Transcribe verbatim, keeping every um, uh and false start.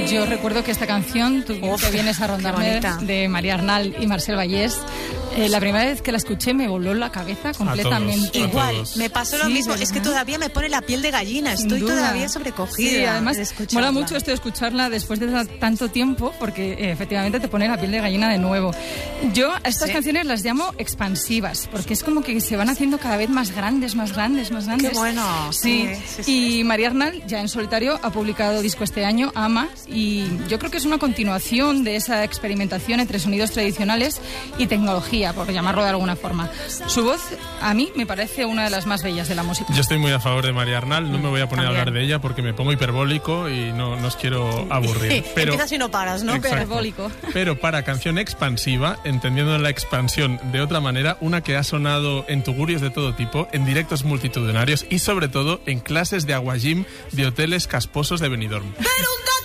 Yo recuerdo que esta canción, tú Uf, que vienes a rondarme, de María Arnal y Marcel Vallés, eh, la primera vez que la escuché me voló la cabeza completamente. A todos, a Igual, todos. me pasó lo Sí, mismo. ¿verdad? Es que todavía me pone la piel de gallina. Estoy todavía sobrecogida. Sí, además, de mola mucho esto de escucharla después de tanto tiempo, porque eh, efectivamente te pone la piel de gallina de nuevo. Yo a estas sí. canciones las llamo expansivas, porque es como que se van haciendo cada vez más grandes, más grandes, más grandes. Qué bueno. Sí, sí, sí, sí. Y María Arnal, ya en solitario, ha publicado disco este año, Ama, y yo creo que es una continuación de esa experimentación entre sonidos tradicionales y tecnología, por llamarlo de alguna forma. Su voz, a mí, me parece una de las más bellas de la música. Yo estoy muy a favor de María Arnal, no me voy a poner También. a hablar de ella porque me pongo hiperbólico y no, no os quiero aburrir. Pero, Empiezas y no paras, ¿no? Exacto. Hiperbólico. Pero para canción expansiva, entendiendo la expansión de otra manera, una que ha sonado en tugurios de todo tipo, en directos multitudinarios y sobre todo en clases de aguagym de hoteles casposos de Benidorm. Pero